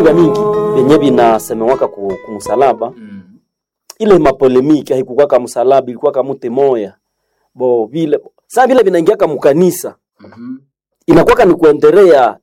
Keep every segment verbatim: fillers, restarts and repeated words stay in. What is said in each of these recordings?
vitu vya mingi venye binasemewaka ku kumsalaba. Mm. Ile mapolemiki haikuwa kama msalaba, ilikuwa kama mte moya. Bo vile sasa vile vinaingia kama kanisa. Mhm. Inakuwa ni kuendelea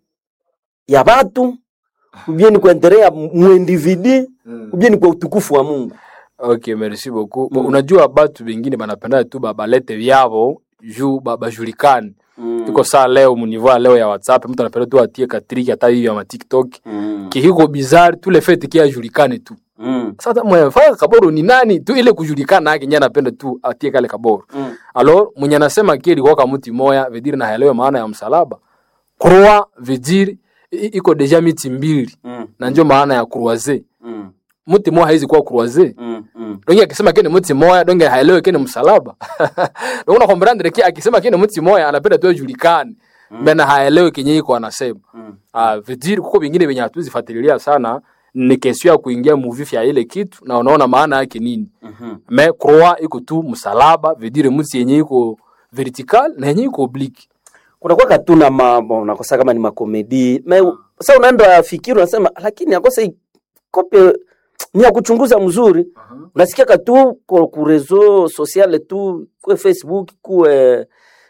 ya watu, ubie ni kuendelea muindividi, mm. ubie ni kwa utukufu wa Mungu. Okay, merci beaucoup. Mm. Unajua watu wengine banapenda tu babalete vyao juu babajulikane. Mm. Tuko saa leo munivua leo ya WhatsApp, mtu anapenda tu atie katriki hata hiyo ya TikTok. Mm. Kihiko bizarre tu le fait kia julikane tu. Mm. Sasa mwenye kaboro ni nani tu ile kujulikana yake, nyanya anapenda tu atie kale kaboro. Mm. Alors mwenye anasema kile kwa mtu moya vediri na haelewa maana ya msalaba. Croix vediri iko deja miti mbili. Mm. Na ndio maana ya croiser. Mm. Mtu moya haizi kuwa croiser. Mm. Mm. Donge akisema kile mtu moya donge haelewe kile msalaba. Ndio unakombrandre kia akisema kile mtu moya anapenda tu ajulikane. Mm. Mbona haelewe kenye iko anasema. Mm. Ah, vediri kuko vingine venye hatuzifuatilia sana. Ni kesho ya kuingia movie ya ile kitu na unaona maana yake nini. Mhm. Mais croix iko tu msalaba, veut dire mtu yenye iko vertical na yenye iko oblique. Kuna kwa katuna mambo unakosa kama ni makomedi. Mais sasa unaenda fikiri unasema lakini akosa kope ni ya kuchunguza mzuri. Uh-huh. Unasikia katu kwa reseau social tu kwa Facebook, kwa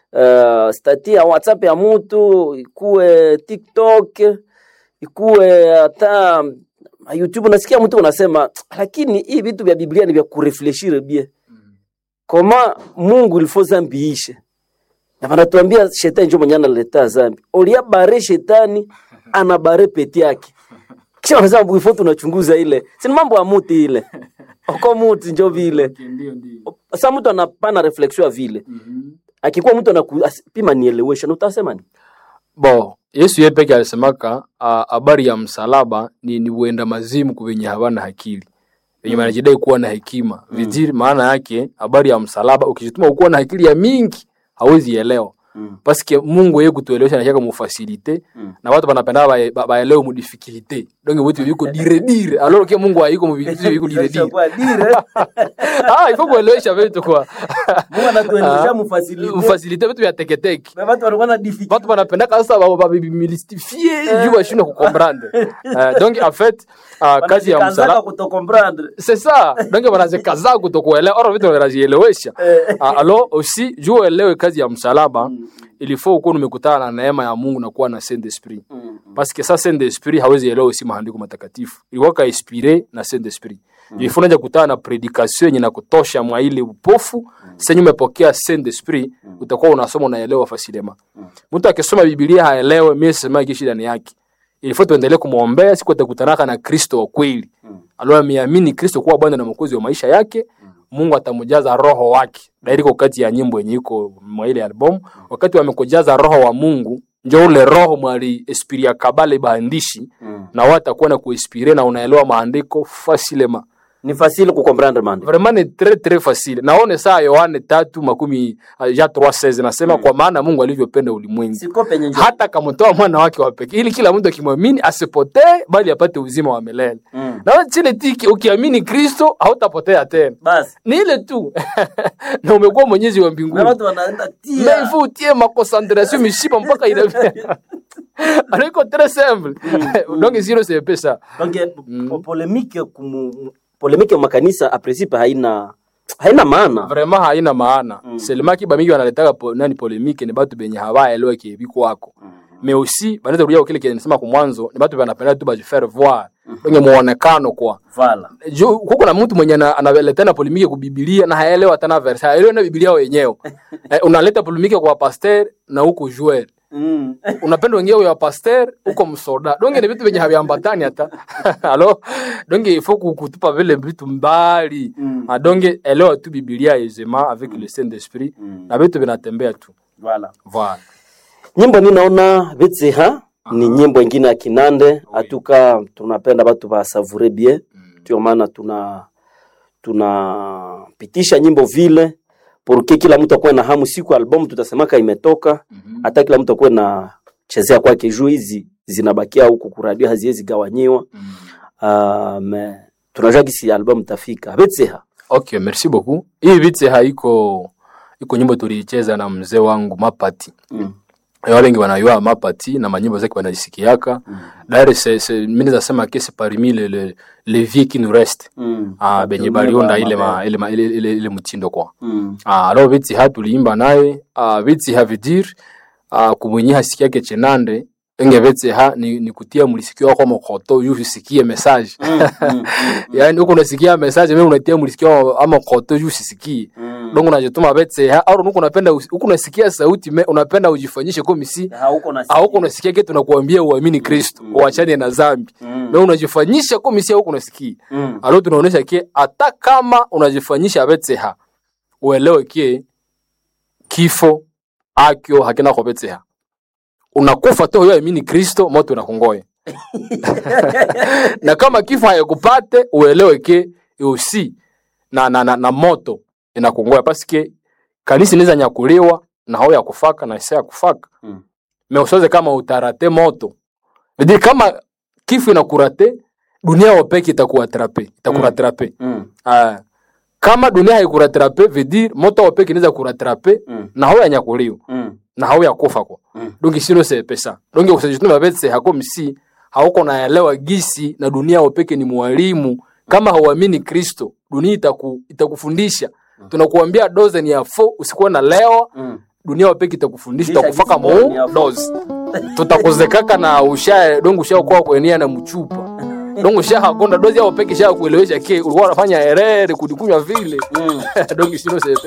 uh, stati ya WhatsApp ya mtu, kwa TikTok, kwa hata YouTube. Nasikia mtu unasema lakini hii vitu vya Biblia ni vya kurefleshire bien. Mm. Koma Mungu ilifo zambi ishe. Na wanatuambia shetani ndio mwenye analeta zambi. Olia bare shetani anabare peti yake. Kisha wanasema bufo tunachunguza ile. Si mambo ya muti ile. Oko muti ndio vile. Ndio ndio. Sasa mtu anapana reflexion ya vile. Mhm. Akikuwa mtu anapima nielewesha utasema ni. Bo, Yesu yeye pekee alisemaka habari ya msalaba ni ni uenda mazimu kuvenye hawana akili. Wenye mm. wanajidai kuwa na hekima. Mm. Vizuri maana yake habari ya msalaba ukijituma ukuwa na akili ya mingi hauwezi elewa. Mm. Paske Mungu yeye kutuelewesha na yake mufacilite. Mm. Na watu wanapenda ba baelewe mu difficulté. Donc wote yuko dire dire. Alors que Mungu hayuko mu vitu yuko dire dire. Ah, il faut kuelewesha vitu kwa. Mungu anatuelewesha mu facilite. Mu facilite vitu vya teketeke. Na watu wanaona difficulté. Watu wanapenda sasa ba bimilistifier juu washindwe kukomprendre. Donc en fait kazi ya msalaba kutokomprendre. C'est ça. Donc wanazikaza kutokuelewa. Ora vitu wanazielewesha. Alors aussi juu elewe kazi ya msalaba. Mm. Il faut uko umekutana na neema ya Mungu na kuwa na Saint-Esprit. Mm. Parce que ça Saint-Esprit hawezi elewa si maandiko matakatifu. Ilikuwa ka inspiré na Saint-Esprit. Mm. Il faut naja kutana na predication yenye na kutosha mwa ile upofu. Mm. Sasa umepokea Saint-Esprit, mm. utakuwa unasoma unaelewa fasilema. Mm. Mtu akisoma Biblia haelewe, mimi sema kishi ndani yake. Il faut tuendelee kumuombea siku atakutanaka na Kristo wa kweli. Mm. Alio ameamini Kristo kuwa Bwana na Mwokozi wa maisha yake. Mm. Mungu atamujaza roho wake. Dairiko kati ya nyimbo yenye iko mwa ile album, wakati wamekojaza roho wa Mungu, ndio ule roho mwali esprit ya kabale baandishi, mm. na watakuwa na kuinspire na unaelewa maandiko facilement. Ni facile ku comprendre maandiko. Vraiment ni très très facile. Naone saa Yohane tatu makumi ya tatu seize nasema mm. kwa maana Mungu alivyopenda ulimwengu hata kamtoa mwana wake wa pekee ili kila mtu akimwamini asipotee bali apate uzima wa milele. Mm. Na chile tiki ukiamini Kristo hautapotea tena. Basi ni ile tu. Na umekuwa mwenyezi wa mbinguni. Na watu wanaenda tia. Na ifu tie ma concentration mishipa mpaka ile. Aliko très simple. Mm. Donc zero c'est pesa. Donc mm. polémique kumu polemiki ya makanisa a principe haina haina maana. Vraiment haina maana. Mm. Selema kiba mingi wanaletaka po, nani polemiki ni batu benye hawaelewa kibiko wako. Mm. Mais aussi banaweza rudia kile kile nisema kwa mwanzo ni batu banapenda tu baje faire voir. Kwenye mm. muonekano kwa. Vala. Jo kuko na mtu mwenye analeta na polemiki ku Biblia na haelewa hata na verse. Haelewa na Biblia wenyewe. eh, unaleta polemiki kwa pastor na huko joueur. Mm. Unapenda wenyewe ya pastor uko msoda. Donge ni vitu venye haviambatani hata. Alo, donge il faut kutupa vile vitu mbali. Mm. Donge elewa tu Biblia aisément avec mm. le Saint-Esprit. Mm. Na vitu vinatembea tu. Voilà. Voilà. Nyimbo ninaona vitsi ha ni nyimbo nyingine ya Kinande, atuka tunapenda watu ba savourer bien. Mm. Ndio maana tuna tunapitisha nyimbo vile porque kila mtu akwe na hamu siku album tutasemaka imetoka, mm-hmm. hata kila mtu akwe na chezea kwake juu hizi zinabakia huko ku radio haziwezi gawanyiwa. Mm-hmm. Uh, me tunajua kisi album tafika. Vitseha. Okay, merci beaucoup. Hii Vitseha iko iko nyimbo tulicheza na mzee wangu Mapati. Mm. wale wengi wanayua mapati na manyimbo zake wanazisikiaka. Mm. D'ailleurs c'est c'est mimi nasema que c'est parmi les les les vieux qui nous restent. Mm. Ah benye balionda ile ma ile ma, ile, ile, ile mtindo kwa. Mm. Ah alors viti hatuliimba naye, ah viti havidir, ah kumwenye hasikiake chenande enge viti ha ni, ni kutia mulisikio kwa mokoto yu usikie message. Mm. Mm. Yaani uko unasikia message mimi unatia mulisikio ama koto yu usikie. Mm. Donc unajituma viti ha au uko unapenda uko unasikia sauti me, unapenda ujifanyishe kama si hauko unasikia kitu tunakuambia uamini Kristo, mm. uachane na dhambi. Mm. Na unajifanyisha kama si hauko unasikia. Mm. Alors tunaonesha ke hata kama unajifanyisha viti ha uelewe ke kifo akyo hakina kwa viti ha. Unakufa tu wewe amini Kristo moto unakungoya. Na kama kifo hayakupate uelewe ke usi na na na, na moto inakungoya paske kanisa inaweza nyakuliwa na hao ya kufaka na isa ya kufaka. Mm. Me usoze kama utarate moto. Ndio kama kifo inakurate dunia wapeke itakuatrape, itakuratrape. Mm. Ah kama dunia haikuratrape veut moto wapeke inaweza kuratrape. Mm. Na hao ya nyakuliwa. Mm. Na hao ya kufa kwa. Mm. Donc sino c'est pesa. Donc usajituma betse hako msi hauko naelewa gisi na dunia wapeke ni mwalimu. Kama hauamini Kristo dunia itaku, itakufundisha. Mm. Tunakuambia doze ni ya fo usikuwa na leo. Mm. Dunia wapeke itakufundisha utakufaka mo doze. Tutakuzekaka na usha dongo usha kwa kuenea na mchupa. Dongo usha hakonda doze ya wapeke sha kuelewesha ke ulikuwa unafanya erere kudikunywa vile. Mm. Donc sino c'est